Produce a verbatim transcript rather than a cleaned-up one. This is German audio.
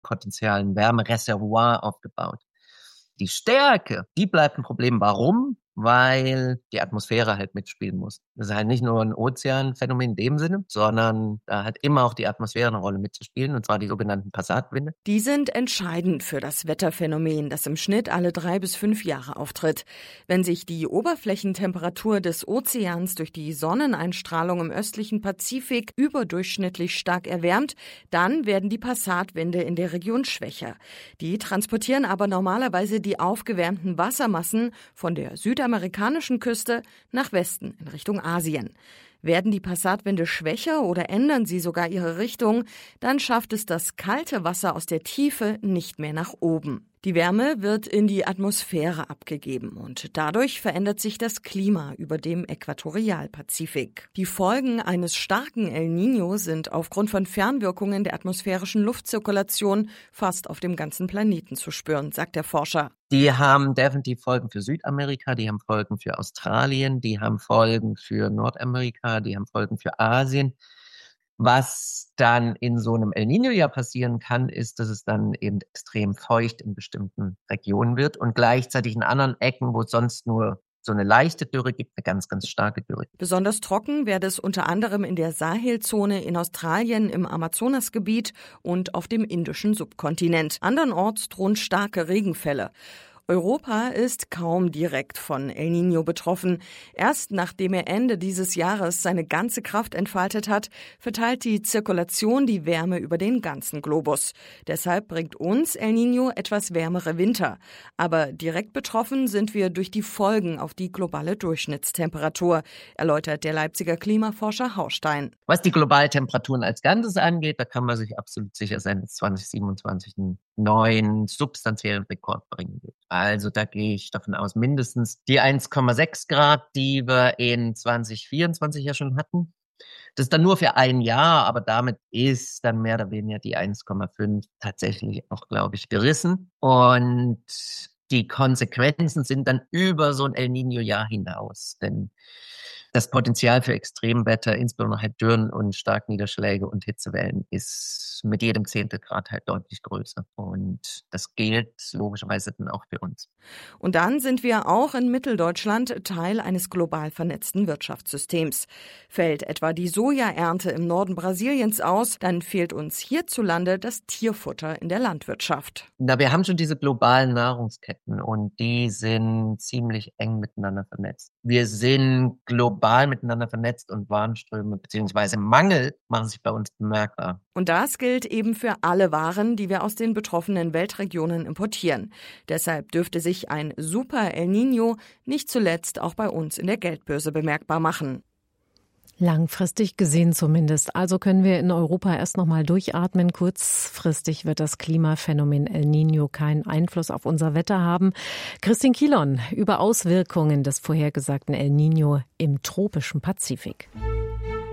Wärmepotenzial, ein Wärmereservoir aufgebaut. Die Stärke, die bleibt ein Problem. Warum? Weil die Atmosphäre halt mitspielen muss. Das ist halt nicht nur ein Ozeanphänomen in dem Sinne, sondern da hat immer auch die Atmosphäre eine Rolle mitzuspielen, und zwar die sogenannten Passatwinde. Die sind entscheidend für das Wetterphänomen, das im Schnitt alle drei bis fünf Jahre auftritt. Wenn sich die Oberflächentemperatur des Ozeans durch die Sonneneinstrahlung im östlichen Pazifik überdurchschnittlich stark erwärmt, dann werden die Passatwinde in der Region schwächer. Die transportieren aber normalerweise die aufgewärmten Wassermassen von der südamerikanischen Küste nach Westen in Richtung Asien. Werden die Passatwinde schwächer oder ändern sie sogar ihre Richtung, dann schafft es das kalte Wasser aus der Tiefe nicht mehr nach oben. Die Wärme wird in die Atmosphäre abgegeben und dadurch verändert sich das Klima über dem Äquatorialpazifik. Die Folgen eines starken El Niño sind aufgrund von Fernwirkungen der atmosphärischen Luftzirkulation fast auf dem ganzen Planeten zu spüren, sagt der Forscher. Die haben definitiv Folgen für Südamerika, die haben Folgen für Australien, die haben Folgen für Nordamerika, die haben Folgen für Asien. Was dann in so einem El Niño-Jahr passieren kann, ist, dass es dann eben extrem feucht in bestimmten Regionen wird und gleichzeitig in anderen Ecken, wo es sonst nur so eine leichte Dürre gibt, eine ganz, ganz starke Dürre. Besonders trocken werde es unter anderem in der Sahelzone in Australien, im Amazonasgebiet und auf dem indischen Subkontinent. Andernorts drohen starke Regenfälle. Europa ist kaum direkt von El Niño betroffen. Erst nachdem er Ende dieses Jahres seine ganze Kraft entfaltet hat, verteilt die Zirkulation die Wärme über den ganzen Globus. Deshalb bringt uns El Niño etwas wärmere Winter. Aber direkt betroffen sind wir durch die Folgen auf die globale Durchschnittstemperatur, erläutert der Leipziger Klimaforscher Haustein. Was die globalen Temperaturen als Ganzes angeht, da kann man sich absolut sicher sein, dass zwanzig siebenundzwanzig einen neuen substanziellen Rekord bringen wird. Also da gehe ich davon aus, mindestens die eins Komma sechs Grad, die wir in zwanzig vierundzwanzig ja schon hatten. Das ist dann nur für ein Jahr, aber damit ist dann mehr oder weniger die eins Komma fünf tatsächlich auch, glaube ich, gerissen. Und die Konsequenzen sind dann über so ein El Niño-Jahr hinaus. Denn das Potenzial für Extremwetter, insbesondere halt Dürren und Starkniederschläge und Hitzewellen, ist mit jedem Zehntelgrad halt deutlich größer. Und das gilt logischerweise dann auch für uns. Und dann sind wir auch in Mitteldeutschland Teil eines global vernetzten Wirtschaftssystems. Fällt etwa die Sojaernte im Norden Brasiliens aus, dann fehlt uns hierzulande das Tierfutter in der Landwirtschaft. Na, wir haben schon diese globalen Nahrungsketten und die sind ziemlich eng miteinander vernetzt. Wir sind global miteinander vernetzt und Warenströme bzw. Mangel machen sich bei uns bemerkbar. Und das gilt eben für alle Waren, die wir aus den betroffenen Weltregionen importieren. Deshalb dürfte sich ein Super El Niño nicht zuletzt auch bei uns in der Geldbörse bemerkbar machen. Langfristig gesehen zumindest. Also können wir in Europa erst noch mal durchatmen. Kurzfristig wird das Klimaphänomen El Niño keinen Einfluss auf unser Wetter haben. Christine Kielon über Auswirkungen des vorhergesagten El Niño im tropischen Pazifik.